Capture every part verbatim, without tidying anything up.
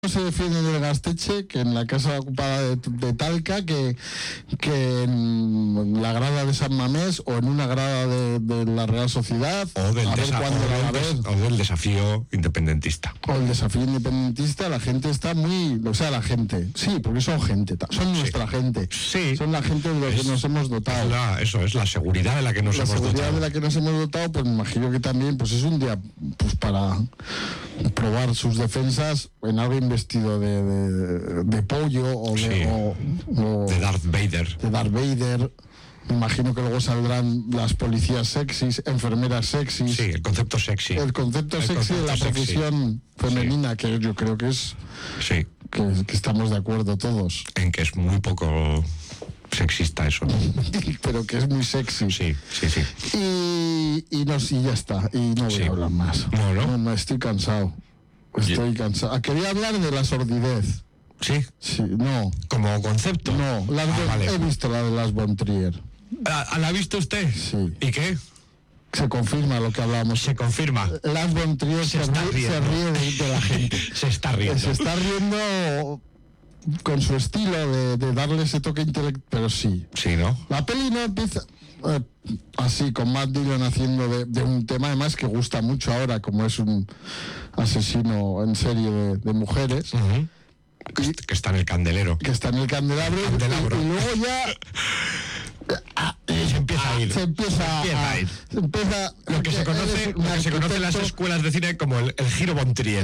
se defiende del Gasteche que en la casa ocupada de, de Talca, que, que en la grada de San Mamés o en una grada de, de la Real Sociedad, o del, a ver desa- cuándo o la va a del, ver. o del desafío independentista. O el desafío independentista, la gente está muy... O sea, la gente, sí, porque son gente, son nuestra Sí. gente. Sí. Son la gente de la que Es- nos hemos Es dotado. la- eso es la seguridad de la que nos La hemos seguridad dotado. de la que nos hemos dotado, pues me imagino que también pues es un día pues para probar sus defensas en algo investido de, de, de pollo o de, Sí. o- o De Darth Vader. de Darth Vader. Me imagino que luego saldrán las policías sexys, enfermeras sexys. Sí, el concepto sexy. El concepto El sexy de la concepto sexy. profesión femenina, que yo creo que es Sí, que, que estamos de acuerdo todos, en que es muy poco sexista eso. pero que es muy sexy. Sí, sí, sí. Y, y, no, y ya está, y no voy Sí. a hablar más. No, ¿no? no, no, estoy cansado. Estoy cansado. Ah, quería hablar de la sordidez. Sí, Sí, no, como concepto. no. Las Ah, Von- vale. He visto la de las Von Trier. ¿La, ¿La ha visto usted? Sí. ¿Y qué? Se confirma lo que hablábamos. Se confirma. Las Von Trier se, Se está ríe, se riendo. ríe de, de la gente. Se está riendo. Se está riendo con su estilo de, de darle ese toque intelectual, pero sí. Sí, ¿no? La peli no empieza eh, así, con Matt Dillon haciendo de, de un tema además que gusta mucho ahora, como es un asesino en serie de, de mujeres, Ujú. que, est- que está en el candelero. que está en el candelabro, y- Candelabro. Y, y luego ya Y se empieza a ir. se empieza, empieza a ir. se empieza Lo que se conoce, eres un lo que se conoce en las arquitecto. escuelas de cine como el, el giro Von Trier.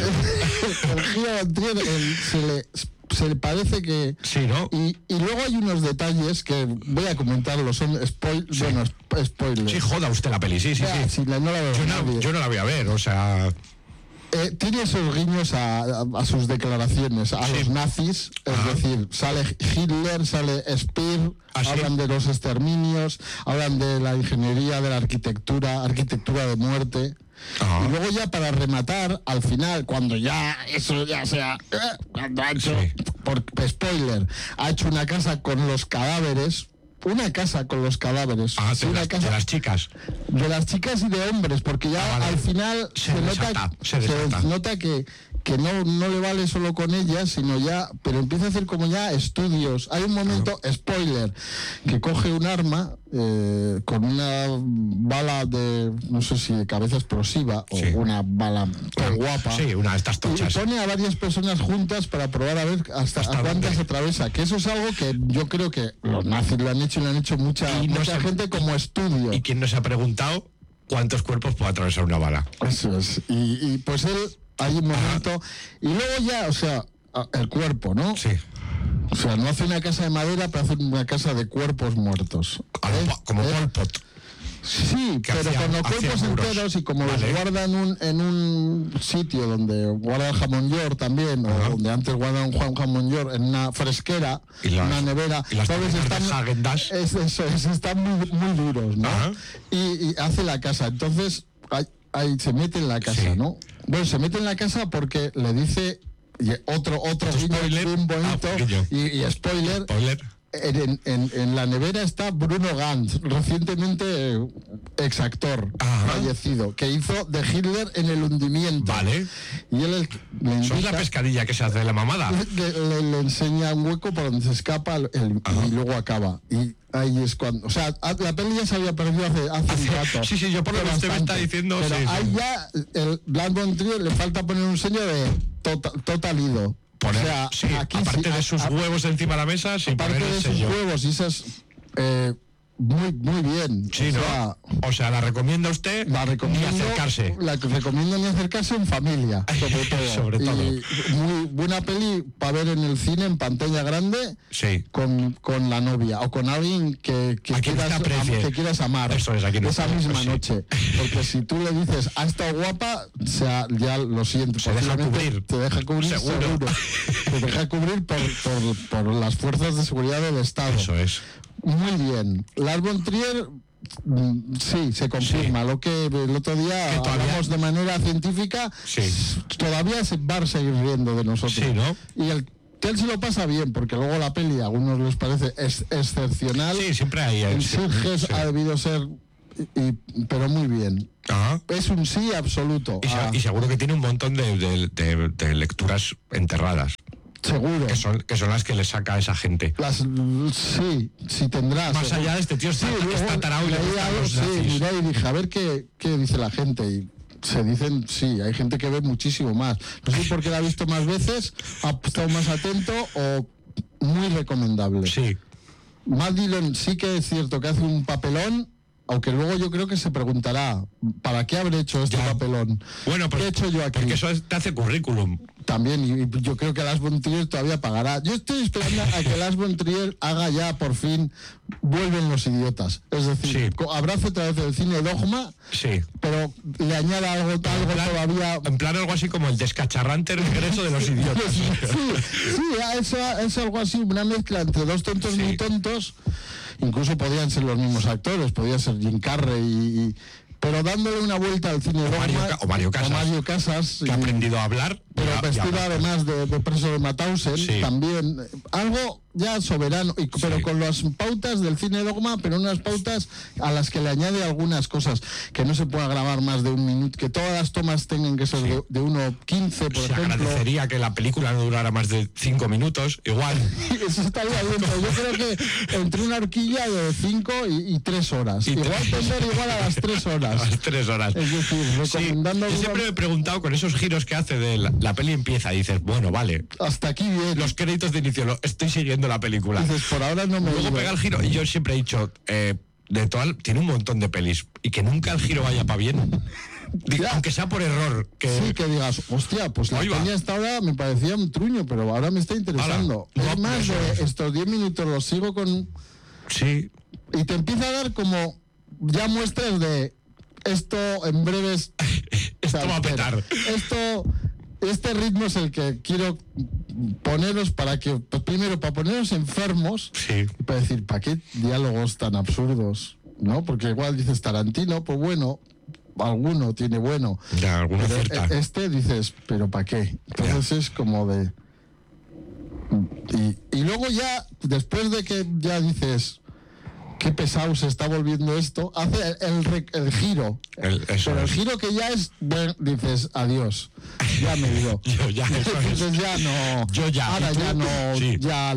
El Giro Von Trier, el- se le se le parece que Sí, ¿no? y, y luego hay unos detalles que voy a comentarlos, son spoil, Sí. bueno, sp- spoilers. Sí, joda usted la peli, sí, sí, Ah, sí. si la- no la veo Yo no, nadie. yo no la voy a ver, o sea... Eh, tiene esos guiños a, a- a sus declaraciones, a Sí. los nazis, es Ajá. decir, sale Hitler, sale Speer, ¿Ah, sí? hablan de los exterminios, hablan de la ingeniería, de la arquitectura, arquitectura de muerte. Ajá. Y luego ya para rematar, al final, cuando ya eso ya sea, eh, cuando ha hecho, Sí. por spoiler, ha hecho una casa con los cadáveres, una casa con los cadáveres, Ah, sí, de, una las, casa de las chicas. de las chicas y de hombres, porque ya Ah, vale. al final Se se, desata, nota, se desata. nota que, que no, no le vale solo con ellas, sino ya, pero empieza a hacer como ya estudios. Hay un momento, spoiler, que coge un arma eh, con una bala de, no sé si de cabeza explosiva o Sí. una bala tan guapa. Sí, una de estas Y tochas. pone a varias personas juntas para probar a ver hasta, ¿Hasta a cuántas dónde? atraviesa. Que eso es algo que yo creo que los nazis lo han hecho y lo han hecho mucha, Y no mucha se- gente como estudio. ¿Y quién nos ha preguntado cuántos cuerpos puede atravesar una bala? Eso es. Y, y pues él, hay un momento. Y luego ya, o sea, a- el cuerpo, ¿no? Sí. O sea, no hace una casa de madera, pero hace una casa de cuerpos muertos. A lo ¿Eh? po- como ¿Eh? Pol Pot. Sí, que pero hacía- con los hacía cuerpos muros. enteros y como Vale. los guardan un, en un sitio donde guarda el jamón york también, Ajá. o donde antes guardaban un jamón york, en una fresquera, Y las- una nevera, y las ¿sabes? tapitas de Están, Häagen-Dazs. es, eso es, están muy, muy duros, ¿no? Ajá. Y, y hace la casa. Entonces, ahí, ahí se mete en la casa, Sí. ¿no? Bueno, se mete en la casa porque le dice y otro otro guiño spoiler. bien bonito Ah, guiño. y, y spoiler. Spoiler. En, en- en la nevera está Bruno Gantz, recientemente eh, exactor Ajá. fallecido, que hizo de Hitler en El hundimiento. Vale. Y él el- le, Eso es la indica- pescadilla que se hace de la mamada. le, le- le enseña un hueco por donde se escapa el- el- y luego acaba. Y ahí es cuando... O sea, a- la peli ya se había perdido hace, hace un rato. Sí, sí, yo por lo que usted me está diciendo, Pero sí, sí. ahí ya, el Blanc Von Trier le falta poner un sello de tota- total ido. Poner, o sea, sí, aquí aparte sí, de a- sus a- huevos encima de la mesa, sin aparte poner de el sus sello. huevos y esas eh, muy muy bien. Sí, o ¿no? sea, O sea, la recomienda usted la recomiendo, ni acercarse. La que recomiendo ni acercarse en familia, sobre todo. Sobre todo. Y muy buena peli para ver en el cine en pantalla grande Sí. con, con la novia o con alguien que, que A quien quieras, usted aprecie. am- que quieras amar. Eso es, a quien esa usted- misma pues sí. noche. Porque si tú le dices, ha estado guapa, o sea, ya lo siento. Se deja posiblemente cubrir. Te deja cubrir Seguro. seguro. Te deja cubrir por, por, por las fuerzas de seguridad del Estado. Eso es. Muy bien. Lars von Trier, mm, sí, se confirma. Lo que el otro día Que todavía- hablamos de manera científica, Sí. s- todavía se va a seguir riendo de nosotros. Sí, ¿no? Y el que él se lo pasa bien, porque luego la peli a algunos les parece es, excepcional. Sí, siempre hay... En sí, Sitges sí. ha debido ser y, pero muy bien. Ajá. Es un sí absoluto. Y, se- Ah, y seguro que tiene un montón de, de- de- de lecturas enterradas, seguro. que son, que son las que le saca a esa gente. Las, sí, sí tendrás. Más allá de este tío Sí, está, que luego está tarado y le leí gustan algo, los sí, nazis. miré y dije, a ver qué, qué dice la gente. Y se dicen, sí, hay gente que ve muchísimo más. No sé por qué la ha visto más veces, ha estado más atento o muy recomendable. Sí, Matt Dillon sí que es cierto que hace un papelón, aunque luego yo creo que se preguntará, ¿para qué habré hecho este Ya. papelón? bueno, pues, ¿Qué he hecho yo aquí? porque eso es- te hace currículum. También, y yo creo que Lars von Trier todavía pagará. Yo estoy esperando a que Lars von Trier haga ya por fin Vuelven los idiotas. Es decir, Sí. co- abrace otra vez el cine Dogma, Sí. pero le añada algo, algo En plan- todavía. En plan algo así como el descacharrante regreso de los idiotas. Sí, sí, eso es algo así, una mezcla entre dos tontos Sí. muy tontos. Incluso podían ser los mismos actores, podía ser Jim Carrey y, y- pero dándole una vuelta al cine Dogma. Mario Ca- o Mario Casas. o Mario Casas, Que ha y- aprendido a hablar. pero y a- y a vestido hablar. además de, de preso de Mauthausen, Sí. también eh, algo ya soberano, y, pero Sí. con las pautas del cine Dogma, pero unas pautas a las que le añade algunas cosas, que no se pueda grabar más de un minuto, que todas las tomas tengan que ser Sí. de, de uno quince, por Se ejemplo. agradecería que la película no durara más de cinco minutos, igual. Eso estaría bien, pero yo creo que entre una horquilla de cinco y, y tres horas. Y igual tres. tender igual a las tres A horas. las tres horas. Es decir, Sí, recomendando yo siempre me he preguntado con esos giros que hace de la, la peli empieza y dices, bueno, vale, hasta aquí bien. los créditos de inicio, lo, estoy siguiendo la película. Dices, por ahora no me Luego digo. pega el giro y yo siempre he dicho, eh, de toda, tiene un montón de pelis y que nunca el giro vaya para bien. Digo, Ya. aunque sea por error. Que, Sí, que digas, hostia, pues la Ahí va. peña hasta ahora me parecía un truño, pero ahora me está interesando. Ala, es no, más, eso de es. estos diez minutos los sigo con... sí, Y te empieza a dar como ya muestras de esto en breves... esto va a petar. Esto, este ritmo es el que quiero poneros para que, pues, primero, para poneros enfermos, Sí. y para decir, ¿para qué diálogos tan absurdos? ¿No? Porque igual dices Tarantino, pues bueno, alguno tiene bueno. Ya, alguna Pero cierta. e- este dices, ¿pero para qué? Entonces es como de... Y, y luego ya, después de que ya dices, qué pesado se está volviendo esto, hace el, el re- el giro. El- eso Pero el es. giro que ya es, bueno, dices, adiós, ya me digo. Yo ya, eso es. Entonces ya no... Yo ya. Ahora ¿Y tú? ya no... Sí. Ya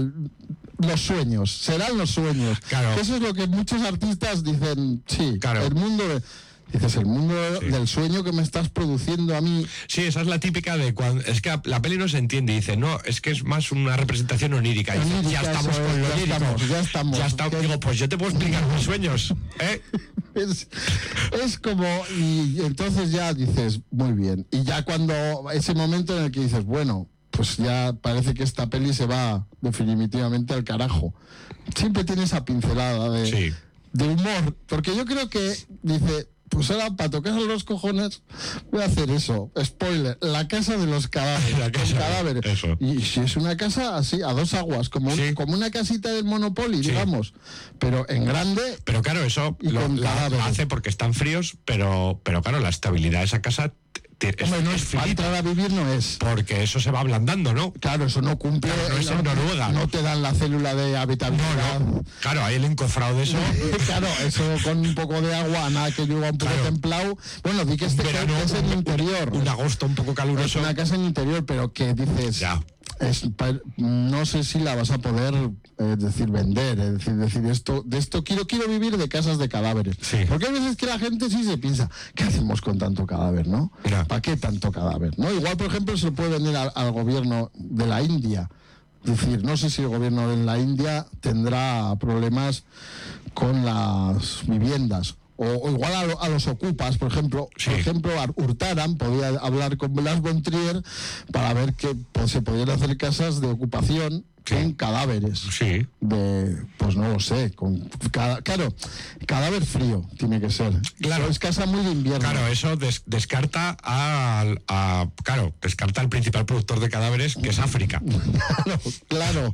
los sueños, serán los sueños. Claro. Eso es lo que muchos artistas dicen, sí, Claro. el mundo... de- Dices, el mundo Sí. del sueño que me estás produciendo a mí. Sí, esa es la típica de cuando... Es que la peli no se entiende y dice, no, es que es más una representación onírica. Y dice, Onírica, ya estamos eso con es, lo ya onírico. estamos, ya estamos. Ya está- Que- Digo, pues yo te puedo explicar mis sueños. ¿eh? Es, es como, y entonces ya dices, muy bien. Y ya cuando, ese momento en el que dices, bueno, pues ya parece que esta peli se va definitivamente al carajo. Siempre tiene esa pincelada de, Sí. de humor, porque yo creo que dice, pues ahora para tocar los cojones voy a hacer eso, spoiler, la casa de los cadáveres, La casa, con cadáveres. eso. Y si es una casa así, a dos aguas, como, un- Sí. como una casita del Monopoly, Sí. digamos, pero en grande. Pero claro, eso Y lo, con la- lo cadáveres. hace porque están fríos, pero, pero claro, la estabilidad de esa casa t- es, Hombre, no es es, para finita, entrar a vivir no es. porque eso se va ablandando, ¿no? Claro, eso no cumple. Claro, no es en Noruega. No te dan la célula de habitabilidad. Claro, ahí el encofrado de eso. Claro, eso con un poco de agua, nada que llueva un poco Claro. templado. Bueno, di que este verano, es en interior. Un agosto un poco Es caluroso. una casa en interior, pero que dices, Ya. es pa- no sé si la vas a poder eh, decir vender, es decir, decir esto, de esto quiero quiero vivir de casas de cadáveres. Sí. Porque hay veces que la gente sí se piensa, ¿qué hacemos con tanto cadáver, no? Ya. ¿Para qué tanto cadáver? ¿No? Igual, por ejemplo, se lo puede vender al, al gobierno de la India. Es decir, no sé si el gobierno de la India tendrá problemas con las viviendas. O, o igual a, lo- a los ocupas, por ejemplo, Sí. por ejemplo, Ar- Hurtaran podía hablar con Blas von Trier para ver que pues, se podían hacer casas de ocupación Sí. con cadáveres. Sí. De, pues no lo sé, con cada, claro, cadáver frío tiene que ser. Claro. Eso es casa muy de invierno. Claro, eso des- descarta a, a- Claro, descarta al principal productor de cadáveres, que es África. Claro, claro.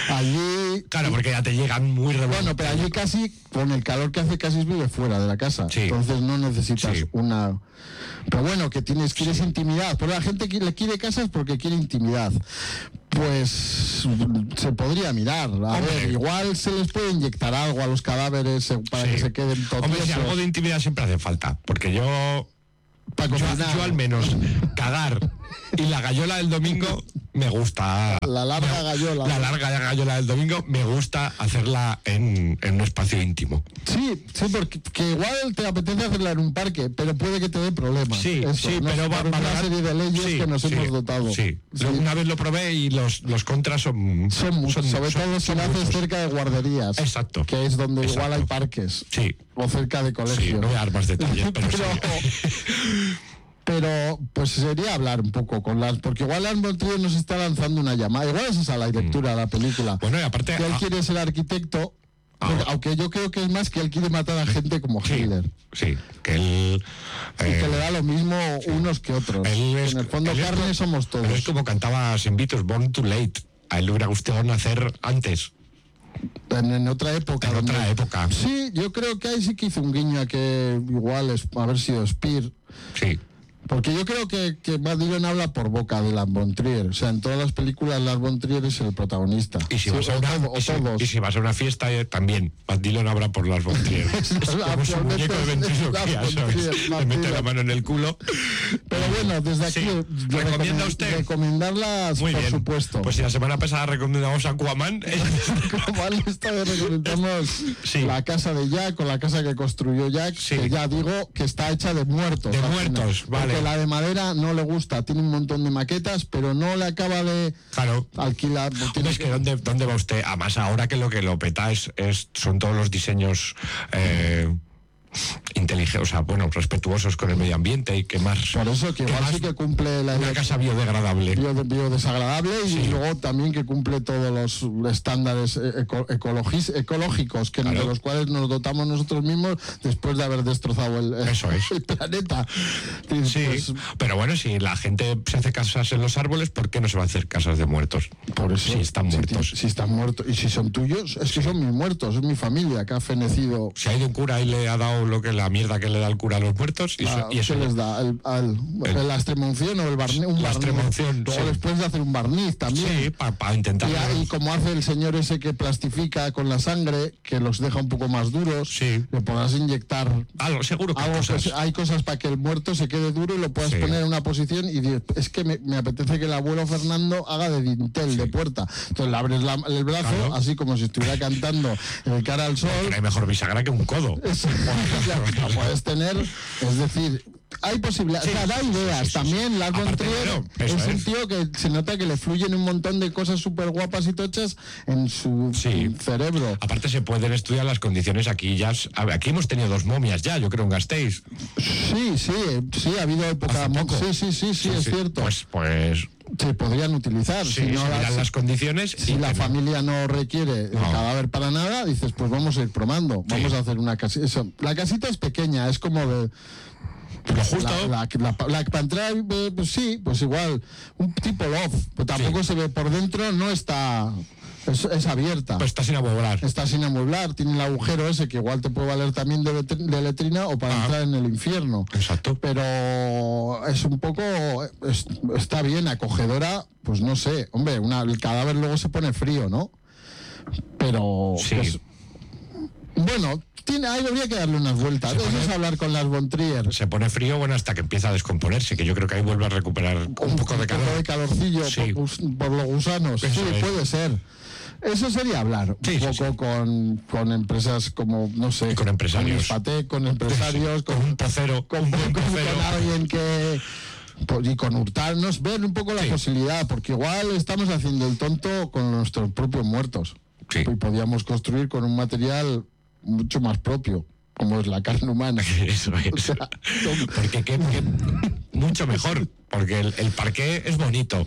Allí. Claro, porque ya te llegan muy revueltos. Bueno, pero allí casi, con el calor que hace, casi vive fuera de la casa. Sí. Entonces no necesitas Sí. una. Pero bueno, que tienes, quieres intimidad. Pero la gente qui- le quiere casas porque quiere intimidad. Pues se podría mirar. A Hombre. ver, igual se les puede inyectar algo a los cadáveres eh, para Sí. que se queden todos. Hombre, si algo de intimidad siempre hace falta, porque yo, Para yo, cocinar. yo al menos cagar y la gallola del domingo me gusta. La larga gallola. La larga gallola del domingo me gusta hacerla en, en un espacio íntimo. Sí, sí, porque que igual te apetece hacerla en un parque, pero puede que te dé problemas. Sí, Eso, sí, no pero sé, va por una valorar- serie de leyes sí, que nos sí, hemos dotado. Sí. Sí. Una vez lo probé y los, los contras son. Son muchos, sobre son- todo si son lo haces muchos. cerca de guarderías. Exacto. Que es donde igual Exacto. hay parques. Sí. O cerca de Sí, colegios. no voy a dar más detalles, pero, sí. Pero, pues sería hablar un poco con las, porque igual Lars von Trier nos está lanzando una llamada, igual es esa la lectura de la película. Bueno, y aparte. Que él ah, quiere ser arquitecto, Ah. porque- aunque yo creo que es más que él quiere matar a gente como sí, Hitler. sí, que él. Y eh, que le da lo mismo unos que otros. él es- en el fondo él es carne co- somos todos. Pero es como cantaba Sin Beatles, Born Too Late. A él le hubiera gustado nacer antes, En, en otra época. en donde- otra época. Sí, yo creo que ahí sí que hizo un guiño a que igual es haber sido Spear. Sí. Porque yo creo que, que Matt Dillon habla por boca de Lars von Trier. O sea, en todas las películas Lars von Trier es el protagonista. Y si, Sí, vas a o una, todo- o y si- todos. y si vas a una fiesta, eh, también. Matt Dillon habrá por las von Trier. Es como su Actualmente muñeco de es ventriloquía, Lars von ¿sabes? Trier, Matt Le mete Dillon. la mano en el culo. Pero bueno, desde aquí, Sí. yo ¿Recomienda recomend- usted? recomendarlas, Muy por bien. supuesto. Pues si la semana pasada recomendamos a Aquaman, Como al esta vez recomendamos Sí. la casa de Jack o la casa que construyó Jack, Sí. que ya digo que está hecha de muertos. De al muertos, final. vale. Porque la de madera no le gusta, tiene un montón de maquetas, pero no le acaba de claro. alquilar. Hombre, Tiene es que ¿dónde, ¿dónde va usted? Además, ahora que lo que lo peta es, es- son todos los diseños eh, inteligentes, o sea, bueno, respetuosos con el medio ambiente y que más. Por eso que que igual más sí que cumple la una casa biodegradable. bio, biodesagradable y Sí. luego también que cumple todos los estándares eh, eco- ecologis- ecológicos que Claro. de los cuales nos dotamos nosotros mismos después de haber destrozado el, Eso es. el planeta. Y, Sí, pues, pero bueno, si la gente se hace casas en los árboles, ¿por qué no se va a hacer casas de muertos? por eso, Si están si muertos. ti- Si, están muertos. Y si son tuyos, es que son mis muertos, es mi familia que ha fenecido. Si ha ido un cura y le ha dado lo que la mierda que le da el cura a los muertos, y eso, a- y eso ¿qué les da? El, al- El- la extremunción o el barniz. Un la barniz. extremunción, Luego sí. les puedes hacer un barniz también. sí, para intentar. Y, y como hace el señor ese que plastifica con la sangre, que los deja un poco más duros, Sí. le podrás inyectar Algo, seguro que hay algo. cosas. Que- hay cosas para que el muerto se quede duro y lo puedas Sí. poner en una posición y dices, es que me, me apetece que el abuelo Fernando haga de dintel, de puerta. Entonces le abres la- el brazo, Claro. así como si estuviera cantando el cara al sol. Que no hay mejor bisagra que un codo. Eso, lo puedes tener, es decir, hay posibilidades, Sí, o sea, da sí, ideas. sí, sí, sí. También Lars von Aparte, Trier claro, es eso un es. tío que se nota que le fluyen un montón de cosas súper guapas y tochas en su Sí. cerebro. Aparte se pueden estudiar las condiciones aquí ya. a ver, aquí hemos tenido dos momias ya, yo creo en Gasteiz. Sí, sí, sí, ha habido época. Hace poco. Sí, sí, sí, sí, es cierto. Pues, pues Se podrían utilizar. sí, si se no miran las- las condiciones. si y la que no. familia no requiere el No. cadáver para nada, dices, pues vamos a ir probando. Vamos Sí. a hacer una casita. Eso. La casita es pequeña, es como de. Lo justo. La, la, la, la para entrar, eh, pues sí, pues igual, un tipo loft, pero tampoco Sí. se ve por dentro, no está, es, es abierta. Pues está sin amueblar. Está sin amueblar, tiene el agujero ese que igual te puede valer también de, letri- de letrina o para Ah. entrar en el infierno. Exacto. Pero es un poco, es- está bien, acogedora, pues no sé, hombre, una, el cadáver luego se pone frío, ¿no? Pero, Sí. pues, bueno, tiene, ahí habría que darle unas vueltas. Se Eso pone- es hablar con las von Trier. Se pone frío, bueno, hasta que empieza a descomponerse, que yo creo que ahí vuelve a recuperar un poco de calor. calorcillo Sí. por, gus- por los gusanos. Eso sí, es. puede ser. Eso sería hablar Sí, un sí, poco sí. Con, con empresas como, no sé, Y con empresarios. con Ispatec, con empresarios, Con con, un pocero, con, un buen con- pocero. con alguien que... pues, y con hurtarnos, ver un poco la Sí. posibilidad, porque igual estamos haciendo el tonto con nuestros propios muertos. Sí. Y podíamos construir con un material mucho más propio, como es la carne humana. Eso es. O sea, Porque qué, qué- mucho mejor, porque el, el parqué es bonito.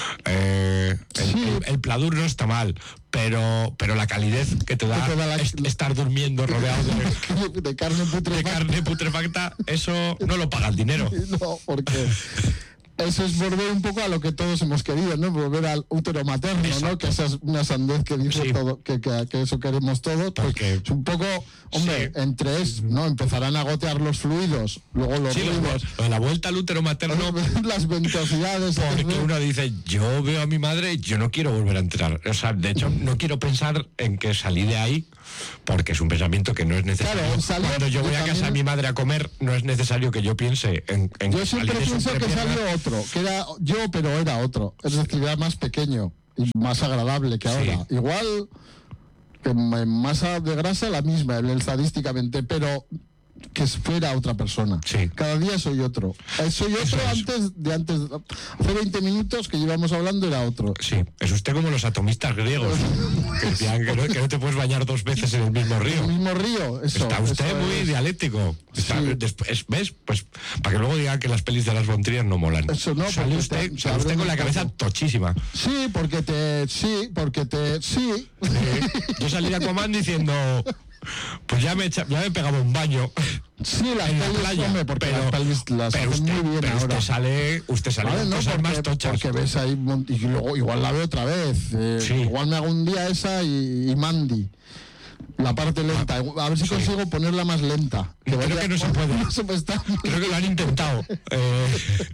Eh, el, Sí. el- el pladur no está mal, pero, pero la calidez que te da, Que te da la- es- estar durmiendo rodeado de, de carne de putrefacta. carne putrefacta, eso no lo paga el dinero. No, porque eso es volver un poco a lo que todos hemos querido, ¿no? Volver al útero materno, Exacto. ¿no? Que esa es una sandez que dice Sí. todo, que, que, que eso queremos todos. Pues Porque- es un poco, hombre, Sí. entre es, ¿no? Empezarán a gotear los fluidos, luego los Sí, lo, ruidos, lo de la vuelta al útero materno, las ventosidades. porque etcétera. uno dice, yo veo a mi madre y yo no quiero volver a entrar. O sea, de hecho, no quiero pensar en que salí de ahí, porque es un pensamiento que no es necesario. Claro, salir- Cuando yo voy a casa de mi madre a comer, no es necesario que yo piense en, en Yo siempre salir de su pienso que entrepierna. salió otro, que era yo, pero era otro. Es decir, era más pequeño y más agradable que ahora. Sí. Igual que en masa de grasa la misma, el estadísticamente, pero que fuera otra persona. Sí. Cada día soy otro. Eh, soy Eso otro es. antes de antes. Hace veinte minutos que llevamos hablando era otro. Sí, es usted como los atomistas griegos, que decían que no, que no te puedes bañar dos veces en el mismo El río. mismo río, eso. Está usted eso muy es. dialéctico. Está- Sí. después, ¿ves? Pues para que luego digan que las pelis de las von Trier no molan. Eso no, Sale porque usted, te- te sale usted abren con la un cabeza poco. tochísima. Sí, porque te. Sí, porque te. Sí. Yo salí de Aquaman diciendo, pues ya me, he echa- ya me he pegado un baño Sí, las en la pelis, playa. hombre, porque pero las pelis las pero hacen usted, muy bien pero ahora. usted sale, usted sale Vale, con no, cosas porque, más tochas. porque ves ahí un mont- y luego igual la veo otra vez. eh, Sí. Igual me hago un día esa y, y Mandy. La parte lenta. A ver si sí. consigo ponerla más lenta. Creo vaya- que no se puede. No se me está- Creo que lo han intentado. Eh,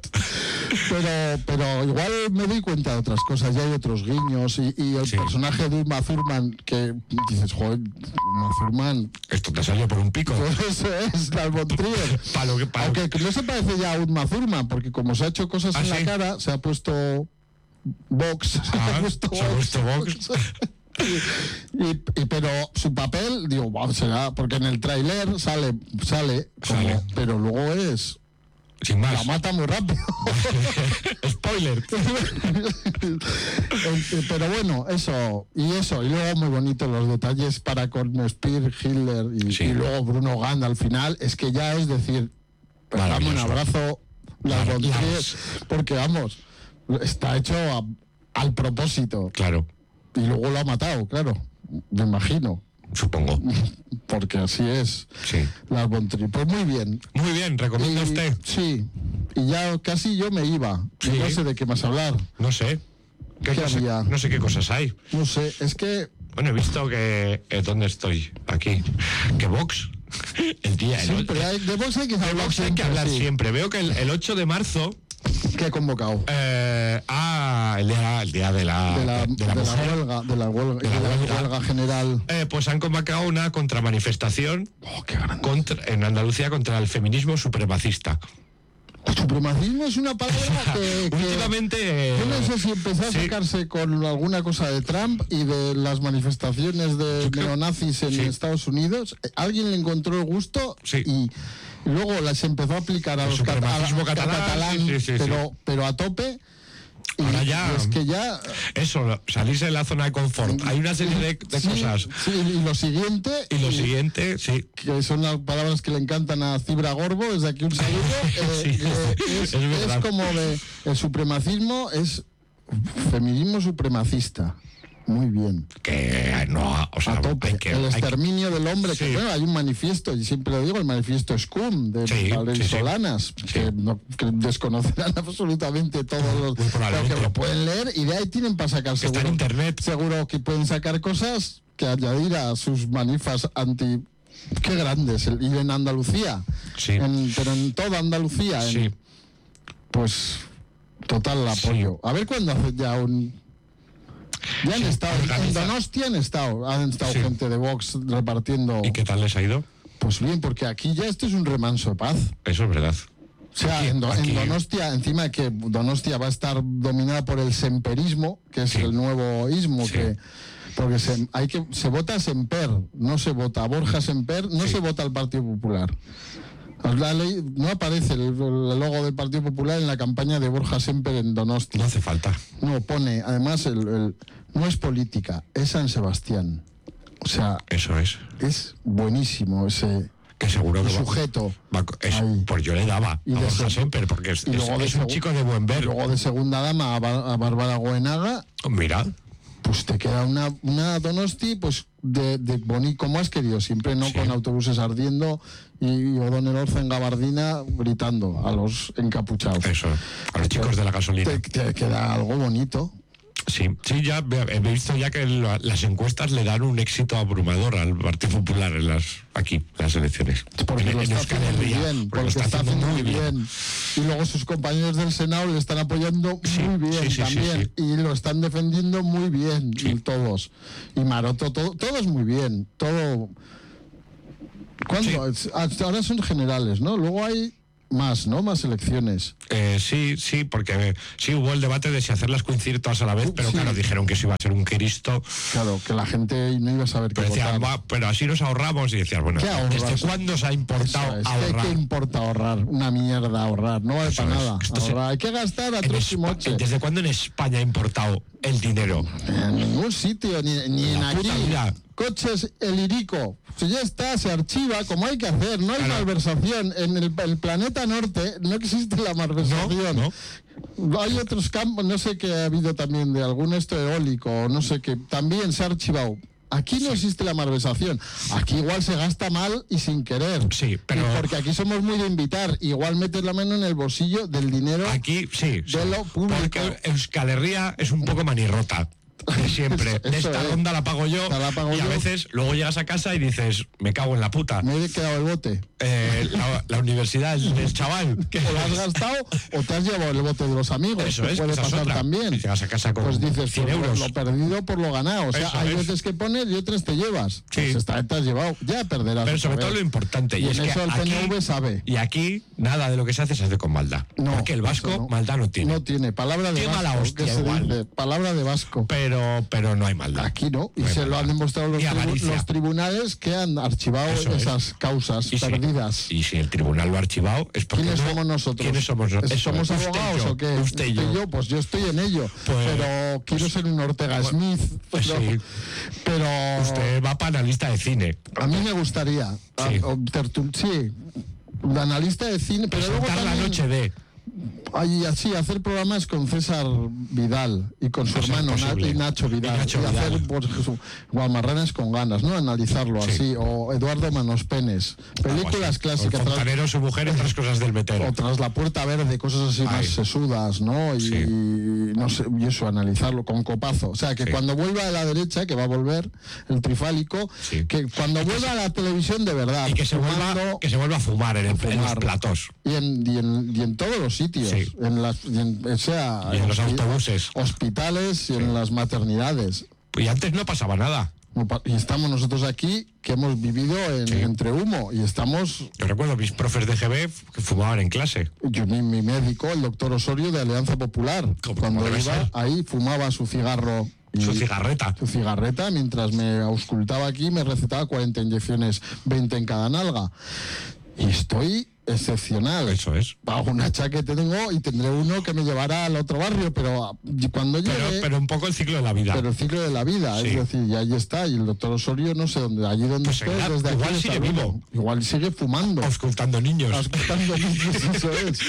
pero, pero igual me doy cuenta de otras cosas. Ya hay otros guiños. Y, y el Sí. personaje de Uma Thurman, que dices, joder, Uma Thurman. esto te salió por un pico. Pues eso es, la von Trier. Pa' lo que- pa' lo- Aunque no se parece ya a Uma Thurman, porque como se ha hecho cosas ¿Ah, en sí? la cara, se ha puesto Vox. se Ah, ha puesto se ha puesto Vox. Y, y- pero su papel, digo, wow, será, porque en el tráiler sale, sale, como- Sale. pero luego es, Sin la más. mata muy rápido. Spoiler. Eh, pero bueno, eso, y eso, y luego muy bonitos los detalles para con Spear, Hitler y, Sí. y luego Bruno Gant al final, es que ya es decir, pues dame un Maravilloso. abrazo, las Mar- von las- Trier, porque vamos, está hecho a- al propósito, Claro, y luego lo ha matado, claro, me imagino, supongo. porque así es. Sí. Las von Trier. Pues muy bien. Muy bien, recomienda Y- usted. Sí. Y ya casi yo me iba. Y Sí. no sé de qué más hablar. No sé. ¿Qué ¿Qué cosa- había? no sé qué cosas hay. No sé, es que Bueno, he visto que... eh, ¿Dónde estoy? Aquí. Que Vox, el día... El, siempre hay, de Vox hay que de hablar Vox hay siempre. que hablar sí. siempre. Veo que el, el ocho de marzo... Que he convocado. eh, ah, el día, el día de la, De la, de la de la mujer. huelga, de la huelga, De la de la huelga. huelga general. Eh, pues han convocado una contramanifestación Oh, qué grande. contra, en Andalucía contra el feminismo supremacista. Supremacismo es una palabra que, que Últimamente... eh, yo no sé si empezó a sí. sacarse con alguna cosa de Trump y de las manifestaciones de Yo creo- neonazis en sí. Estados Unidos. Eh, Alguien le encontró el gusto Sí. y luego las empezó a aplicar a El los cata- supremacismo a- a catalán, catalán, sí, sí, sí, pero, pero a tope. Y, Ahora ya- y es que ya Eso, salirse de la zona de confort. Hay una serie de, de sí, cosas. sí, y lo siguiente Y lo siguiente, sí. que son las palabras que le encantan a Cibra Gorbo, desde aquí un saludo. eh, Sí, eh, es, es verdad. es como de el supremacismo es feminismo supremacista. Muy bien. Que no, o sea, A tope. hay que... el hay que- exterminio del hombre. Sí. Que, bueno, hay un manifiesto, y siempre lo digo, el manifiesto SCUM de Sí, Valery sí, sí. Solanas, que, no- que desconocerán absolutamente todos los. Muy probablemente. pero que lo pueden leer y de ahí tienen para sacar que está seguro. en internet. Seguro que pueden sacar cosas que añadir a sus manifas anti. Qué grandes. el- Y en Andalucía. Sí. En- pero en toda Andalucía. en- Sí. Pues total el Sí. apoyo. A ver cuándo hace ya un. Ya han Sí, estado. En organiza. Donostia han estado. Han estado Sí. gente de Vox repartiendo. ¿Y qué tal les ha ido? Pues bien, porque aquí ya esto es un remanso de paz. Eso es verdad. O sea, Aquí- en, Do- en aquí- Donostia, encima de que Donostia va a estar dominada por el semperismo, que es Sí. el nuevo ismo, Sí. que porque se, hay que se vota Semper, no se vota Borja Semper, no Sí. se vota el Partido Popular. La ley, no aparece el, el logo del Partido Popular en la campaña de Borja Semper en Donostia. No hace falta. No, pone, además, el, el- no es política, es San Sebastián. O sea, Eso es. es buenísimo ese Que seguro que va- sujeto. va- es- Ahí. pues yo le daba Y a de Borja seg- Semper, porque es, y es- luego de es un segu- chico de buen Y ver. luego de segunda dama a, Bar- a Bárbara Goenaga, Mira, pues te queda una, una Donosti pues de, de boni como has querido, siempre no Sí. con autobuses ardiendo y O'Donnell Orza en gabardina gritando a los encapuchados. Eso, a los chicos de la gasolina. Te, te queda algo bonito. Sí, sí, ya he he visto ya que la- las encuestas le dan un éxito abrumador al Partido Popular en las aquí, en las elecciones. Porque en, lo en está Euskal haciendo muy Herria, bien, porque porque lo está haciendo muy bien. Y luego sus compañeros del Senado le están apoyando Sí, muy bien sí, sí, también. sí, sí. Y lo están defendiendo muy bien Sí. todos. Y Maroto, todo, todos muy bien. Todo. ¿Cuándo? Hasta ahora son generales, ¿no? Luego hay más, ¿no? Más elecciones. Eh, sí, sí, porque eh, sí hubo el debate de si hacerlas coincidir todas a la vez, pero Sí. claro, dijeron que eso iba a ser un Cristo. Claro, que la gente no iba a saber qué Pero decían, votar. va, pero así nos ahorramos y decías, bueno, ¿Qué ahorras? ¿desde cuándo se ha importado Eso es, ¿qué- ahorrar? ¿Qué importa ahorrar? Una mierda ahorrar. No vale Eso para es. nada. Esto se- Ahorrar. Hay que gastar a En troche y Espa- moche. ¿Desde cuándo en España ha importado el dinero? En ningún sitio, ni, ni en La aquí. puta vida. Coches, el Irico. Si ya está, se archiva como hay que hacer. No hay Claro. malversación. En el, el planeta norte no existe la malversación. No, no. Hay otros campos, no sé qué ha habido también de algún esto eólico, no sé qué, también se ha archivado. Aquí no existe la malversación. Aquí igual se gasta mal y sin querer. Sí, pero- Y porque aquí somos muy de invitar. Igual metes la mano en el bolsillo del dinero. Aquí sí, sí. De lo público. Porque Euskal Herria es un poco manirrota. De siempre. Eso- De eso esta es. ronda la pago yo. Te la pago y a yo. veces luego llegas a casa y dices, me cago en la puta. Me he quedado el bote. Eh, la, la universidad del, del chaval. Que O lo has gastado o te has llevado el bote de los amigos. Eso que es, puede esa es pasar otra. también. Y llegas a casa con Pues dices, cien pues, euros. lo perdido por lo ganado. O sea, Eso hay es. veces que pones y otras te llevas. Sí. Pues esta vez te has llevado. Ya perderás. Pero otra sobre vez. todo lo importante. Y, Y, en es que eso el aquí, P N V sabe. y aquí nada de lo que se hace se hace con maldad. No, Porque el vasco eso no. maldad no tiene. No tiene. Palabra de Qué vasco. mala hostia, que se igual. dice, palabra de vasco. Pero, pero no hay maldad. Aquí no. Y No hay se lo maldad. han demostrado los, Y tribu- avaricia. los tribunales que han archivado Eso es. esas causas Y si- perdidas. y si el tribunal lo ha archivado es porque ¿Quiénes no- somos nosotros? ¿Quiénes somos nosotros? ¿Somos Usted y abogados yo, o qué? Usted y yo. Pues yo estoy en ello. Pues- pero quiero ser un Ortega Pues- Smith. pues pero, sí. pero Usted va para analista de cine. a mí me gustaría. Sí. a- o tertul- sí. De analista de cine, pero luego Presentar la también, noche de... ay, así, hacer programas con César Vidal y con su Va a ser hermano Na- posible. y Nacho Vidal. Y Nacho hacer Vidal. pues, su- Guamarranes con ganas, ¿no? Analizarlo Sí. así. O Eduardo Manospenes. Películas Algo así. clásicas. El tras- fontanero, su mujer y otras cosas del metero. o tras la puerta verde, cosas así más Ay. sesudas, ¿no? Y, Sí. y no sé, y eso, analizarlo con copazo. O sea, que Sí. cuando vuelva a la derecha, que va a volver, el trifálico, Sí. que cuando vuelva a la televisión de verdad, Y que se, vuelva, fumando, que se vuelva a fumar en, el- en los fumar. platos. y en, y, en, y en todos los sitios, Sí. en las, y en, o sea, Y en los hospi- autobuses. hospitales y en las maternidades. Y antes no pasaba nada. Y estamos nosotros aquí, que hemos vivido en- Sí. entre humo, y estamos Yo recuerdo mis profes de G B que fumaban en clase. yo, mi, mi médico, el doctor Osorio de Alianza Popular, Como- cuando como debe iba ser. ahí fumaba su cigarro y Su cigarreta. su cigarreta mientras me auscultaba aquí, me recetaba cuarenta inyecciones, veinte en cada nalga. Y estoy excepcional. Eso es. Bajo un hacha que tengo y tendré uno que me llevará al otro barrio, pero cuando llegue... Pero, pero un poco el ciclo de la vida. pero el ciclo de la vida, Sí. es decir, y ahí está, y el doctor Osorio, no sé dónde, allí donde Pues esté, seguirá- desde igual aquí sigue está vivo. igual sigue fumando, Auscultando niños. auscultando niños, eso es.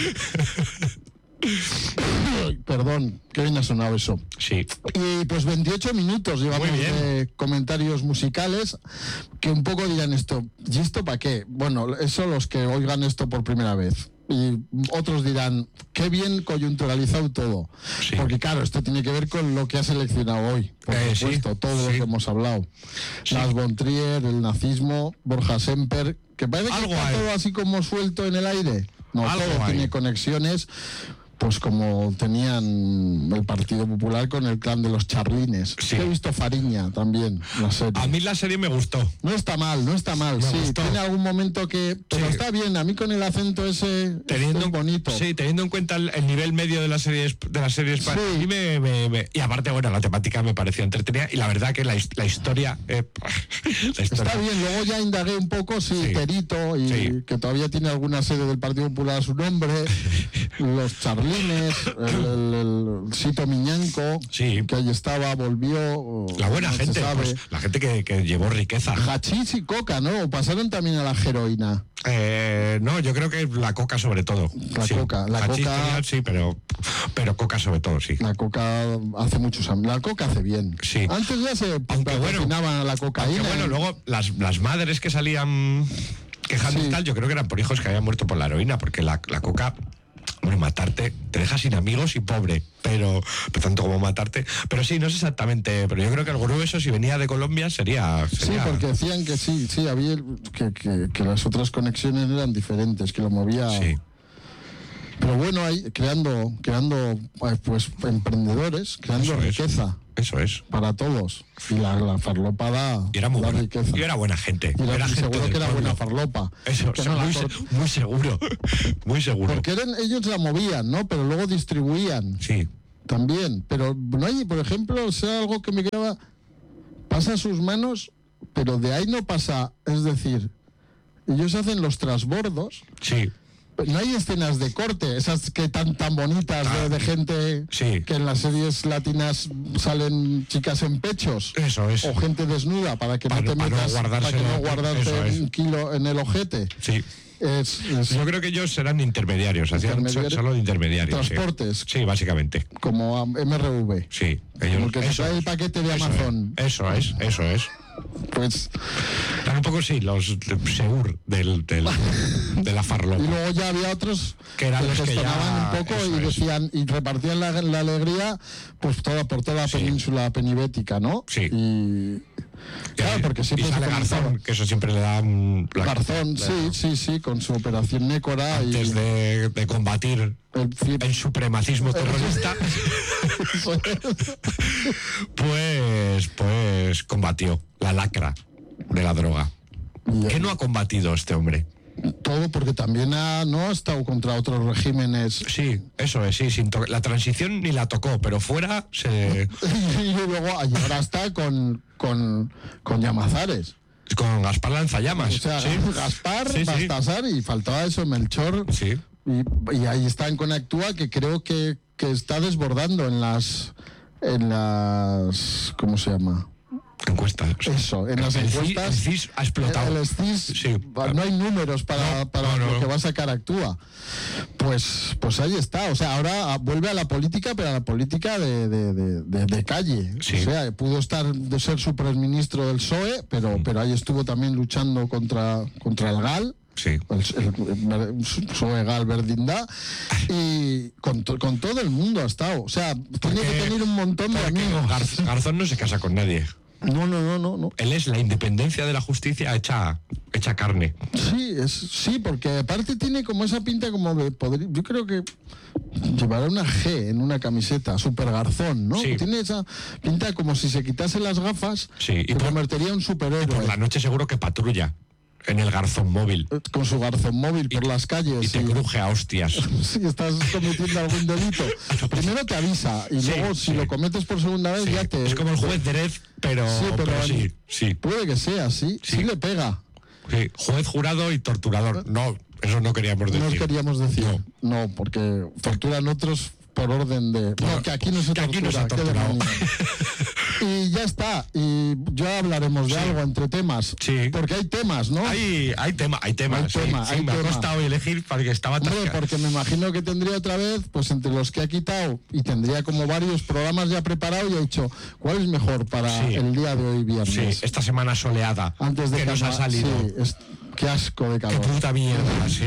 Ay, perdón, qué bien ha sonado eso. Sí. Y pues veintiocho minutos llevamos Muy bien. de comentarios musicales que un poco dirán esto, ¿y esto para qué? Bueno, eso los que oigan esto por primera vez. Y otros dirán, qué bien coyunturalizado todo. Sí. Porque claro, esto tiene que ver con lo que ha seleccionado hoy. Por Eh, sí, supuesto, todo lo sí. que hemos hablado. Sí. Las von Trier, el nazismo, Borja Semper, que parece que Algo está hay. todo así como suelto en el aire. No, Algo todo hay. tiene conexiones, pues como tenían el Partido Popular con el clan de los Charlines. Sí. He visto Fariña también, la serie. A mí la serie me gustó. No está mal, no está mal, Me sí. gustó. Tiene algún momento que... Pero Sí. está bien, a mí con el acento ese Teniendo, es bonito. Sí, teniendo en cuenta el, el nivel medio de la serie de la serie Sí. a mí me, me- me- y aparte bueno la temática me pareció entretenida y la verdad que la, his- la historia eh, la historia Está bien, luego ya indagué un poco, sí, Sí. Terito, y Sí. que todavía tiene alguna sede del Partido Popular a su nombre, los Charlines. Lines, el, el, el Sito Miñanco, sí. que ahí estaba, volvió. La buena no gente, pues, la gente que, que llevó riqueza. Hachís y coca, ¿no? ¿O pasaron también a la heroína? Eh, no, yo creo que la coca sobre todo. La sí. coca, la Hachís coca. tenía, sí, pero, pero coca sobre todo, sí. La coca hace muchos años. La coca hace bien. Sí. Antes ya se Aunque bueno, a la cocaína. Aunque bueno, luego las, las madres que salían quejando Sí. y tal, yo creo que eran por hijos que habían muerto por la heroína, porque la, la coca, bueno, matarte, te deja sin amigos y pobre, pero, pero tanto como matarte. Pero sí, no sé exactamente, pero yo creo que el grueso, si venía de Colombia, sería... sería... Sí, porque decían que sí, sí, había que, que, que las otras conexiones eran diferentes, que lo movía... Sí. Pero bueno, ahí creando, creando pues emprendedores, creando Eso es. riqueza Eso es. para todos. Y la, la farlopa da, Y era muy da buena, riqueza. y era buena gente. Y era- era y gente seguro del que era pueblo. buena farlopa. Eso, Que o sea, no la muy, cor- se- muy seguro. Muy seguro. Porque eran, ellos la movían, ¿no? Pero luego distribuían Sí. también. Pero no hay, por ejemplo, o sea, algo que me quedaba, pasa a sus manos, pero de ahí no pasa, es decir, ellos hacen los transbordos. Sí. No hay escenas de corte, esas que tan tan bonitas de, de gente Sí. que en las series latinas salen chicas en pechos Eso es. o gente desnuda para que Para- no te para no metas, para que guardárselo, no guardarte eso es. un kilo en el ojete. Sí. Es, es Yo creo que ellos eran intermediarios, hacían Intermediario- solo de intermediarios. sí. transportes Sí, básicamente. como a- M R V. Sí. Ellos, Como el que se eso trae el es. paquete de Eso Amazon. es, Eso es, eso es. Pues Eran un poco, sí, los de- Segur del, del, de la y farlopa. luego ya había otros Que eran los que gestionaban ya- un poco eso y es. decían y repartían la, la alegría pues toda por toda la Sí. península penibética, ¿no? Sí. Y claro, porque y siempre se sale comenzaba- Garzón, que eso siempre le da mm, la- Garzón, la- sí, sí, sí, con su operación Nécora antes y de, de combatir el cien- el supremacismo terrorista, pues, pues combatió la lacra de la droga. y- ¿Qué no ha combatido este hombre? todo porque también ha, no ha estado contra otros regímenes Sí, eso es, sí, sin to- la transición ni la tocó, pero fuera se y luego y ahora está con con, con Llamazares. con Gaspar Lanzallamas. O sea, sí. Gaspar, Sí, sí. Baltasar y faltaba eso, Melchor. Sí. Y, y ahí está en Conactúa, que creo que, que está desbordando en las en las ¿cómo se llama? Encuestas. Eso, en las El CIS encuestas. el CIS ha explotado. El CIS, Sí. no hay números para, No, para no, no. lo que va a sacar Actúa. Pues, pues ahí está. O sea, ahora vuelve a la política, pero a la política de, de, de, de- de calle. Sí. O sea, pudo estar de ser superministro del P S O E, pero, pero ahí estuvo también luchando contra, contra el G A L. Sí. El, el, el P S O E Gal Verdindá y con, to- con todo el mundo ha estado. O sea, tiene que tener un montón de Porque amigos. Gar- Garzón no se casa con nadie. No, no, no, no, no. Él es la independencia de la justicia hecha, hecha carne. Sí, es, sí, porque aparte tiene como esa pinta como de poder. Yo creo que llevará una G en una camiseta, super garzón, ¿no? Sí. Tiene esa pinta como si se quitase las gafas, Sí, y se por- convertiría en un superhéroe. Por la noche seguro que patrulla en el Garzón móvil Con su garzón móvil por las calles. y te cruje a hostias. Si estás cometiendo algún delito, primero te avisa y Sí, luego si sí. lo cometes por segunda vez Sí, ya te... Es como el juez Derez, pero Sí, pero pero en- sí, sí, Puede que sea, sí, sí, Sí. le pega. sí. Juez, jurado y torturador. No, eso no queríamos No decir. queríamos decir. No. No, porque torturan otros por orden de... No, que aquí no se que aquí no se tortura. ha qué torturado. demonios. Y ya está. Y ya hablaremos de Sí. algo entre temas. Sí. Porque hay temas, ¿no? Hay, hay tema, hay temas. Hay sí, tema, sí, hay me ha tema. costado elegir porque estaba Hombre, atascado. porque me imagino que tendría otra vez, pues entre los que ha quitado, y tendría como varios programas ya preparados y ha dicho, ¿cuál es mejor para Sí. el día de hoy viernes? Sí, esta semana soleada Antes de que nos ha acaba- salido. Sí, es- qué asco de Qué calor. puta mierda, sí.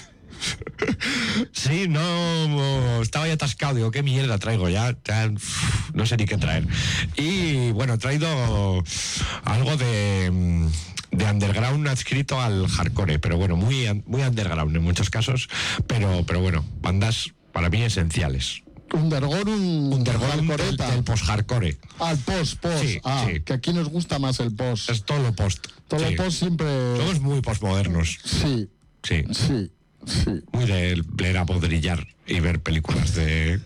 Sí, no, estaba ya atascado, digo, qué mierda traigo, ya, ya uf, no sé ni qué traer. Y bueno, he traído algo de, de underground adscrito al hardcore, pero bueno, muy, muy underground en muchos casos, pero, pero bueno, bandas para mí esenciales. Underground, Underground del, hardcoreta. del post-hardcore. Al post, post. Sí, ah, sí. que aquí nos gusta más el post. Es todo lo post. Todo sí. el post siempre... Somos muy postmodernos, Sí, sí. sí, sí. Muy de leer a Baudrillard y ver películas de,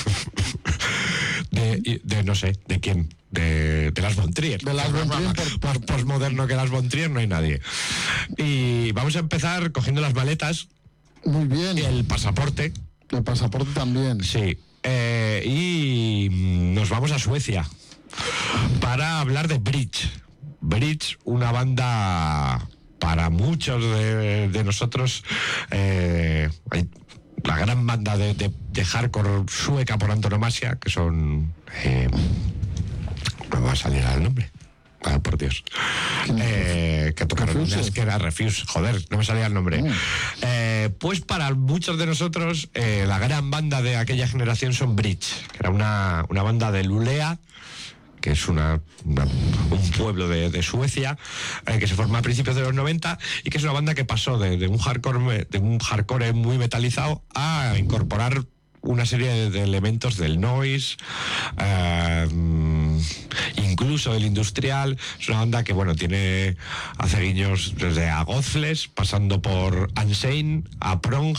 de. de no sé, ¿de quién? De, de Las von Trier. De Lars von Trier, por- Más postmoderno que Las von Trier no hay nadie. Y vamos a empezar cogiendo las maletas Muy bien. y el pasaporte El pasaporte también. Sí. Eh, y nos vamos a Suecia para hablar de Bridge. Bridge, una banda para muchos de, de nosotros, eh, la gran banda de, de, de hardcore sueca por antonomasia, que son... Eh, no me va a salir el nombre. Ah, por Dios. Eh, que tocaron es que era Refuse, joder, no me salía el nombre. Mm. Eh, pues para muchos de nosotros, eh, la gran banda de aquella generación son Bridge, que era una, una banda de Luleå, que es una, una, un pueblo de, de Suecia, eh, que se formó a principios de los noventa y que es una banda que pasó de, de un hardcore de un hardcore muy metalizado a incorporar una serie de, de elementos del noise, eh, incluso el industrial. Es una banda que, bueno, tiene hace guiños desde a Godflesh, pasando por Unsane, a Prong,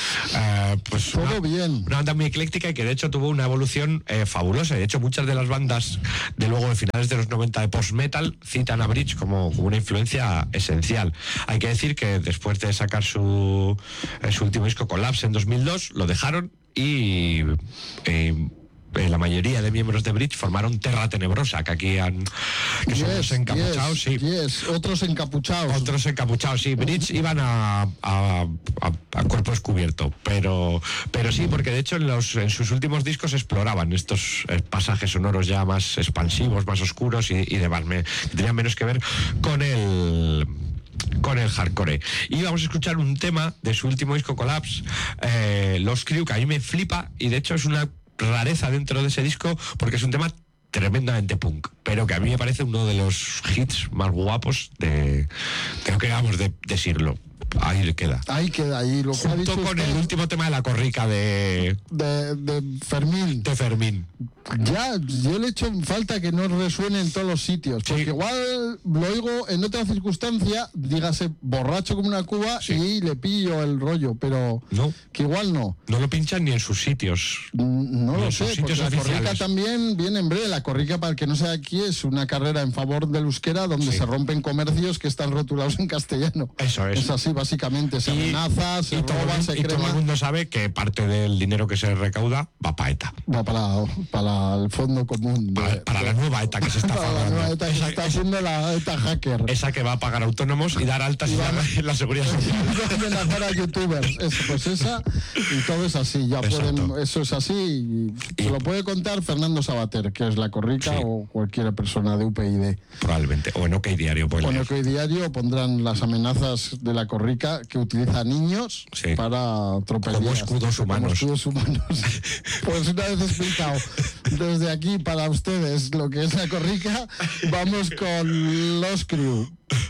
eh, pues todo una, bien. Una banda muy ecléctica y que de hecho tuvo una evolución eh, fabulosa. De hecho, muchas de las bandas de luego de finales de los noventa de post-metal citan a Bridge como, como una influencia esencial. Hay que decir que después de sacar su, eh, su último disco Collapse en dos mil dos, lo dejaron y eh, la mayoría de miembros de Bridge formaron Terra Tenebrosa, que aquí han que son yes, los encapuchados, yes, sí. Yes. Otros encapuchados. Otros encapuchados, sí. Bridge iban a, a, a, a cuerpo descubierto, pero pero sí, porque de hecho en los en sus últimos discos exploraban estos eh, pasajes sonoros ya más expansivos, más oscuros y, y demás, me, que tenían menos que ver con el con el hardcore. Y vamos a escuchar un tema de su último disco Collapse, eh, Los Crew, que a mí me flipa y de hecho es una rareza dentro de ese disco porque es un tema tremendamente punk, pero que a mí me parece uno de los hits más guapos de, creo que vamos, de, de siglo. Ahí queda. Ahí queda, ahí lo que ha dicho junto con usted, el último tema de la corrica de de, de Fermín. de Fermín. Ya, yo le echo falta que no resuene en todos los sitios, porque sí. igual lo oigo en otra circunstancia, dígase borracho como una cuba, sí. y le pillo el rollo, pero no. que igual no. No lo pinchan ni en sus sitios. No, no lo sé, porque la oficiales. corrica también viene en breve. La corrica, para el que no sea aquí, es una carrera en favor del euskera donde sí. se rompen comercios que están rotulados en castellano. Eso es. Es así, básicamente. Se y, amenaza, se y roba, todo, se y crema. todo el mundo sabe que parte del dinero que se recauda va para ETA. Va para, para el fondo común. De, para para de, la nueva ETA que se está para la nueva ETA que esa, se está haciendo la ETA hacker. Esa que va a pagar autónomos y dar altas y van, en la seguridad social. Y amenazar a youtubers. Es, pues esa, y todo es así. Ya pueden, eso es así. Y, y se lo puede contar Fernando Sabater, que es la corrica, sí. o cualquier persona de U P y D. Probablemente. O en OK Diario. O en OK Diario pondrán las amenazas de la corrica que utiliza niños sí. para tropelías. Como escudos humanos. Como escudos humanos. Pues una vez explicado desde aquí para ustedes lo que es la corrica, vamos con Los Crew.